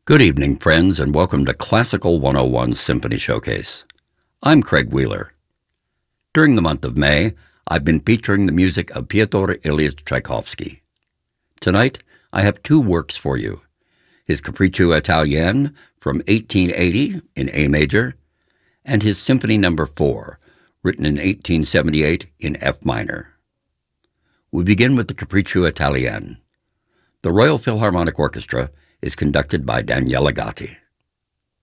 Good evening, friends, and welcome to Classical 101 Symphony Showcase. I'm Craig Wheeler. During the month of May, I've been featuring the music of Fyodor Ilyich Tchaikovsky. Tonight, I have two works for you: his Capriccio Italienne from 1880 in A major, and his Symphony No. 4, written in 1878 in F minor. We begin with the Capriccio Italienne. The Royal Philharmonic Orchestra is conducted by Daniele Gatti.